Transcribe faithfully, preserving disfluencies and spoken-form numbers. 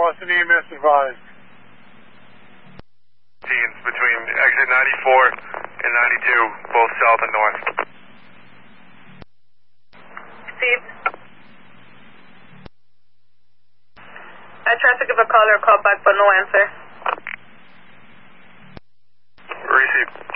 Boston E M S advised. Teams between exit ninety-four and ninety-two, both south and north. Steve. I tried to give a caller a call back, but no answer. Receive.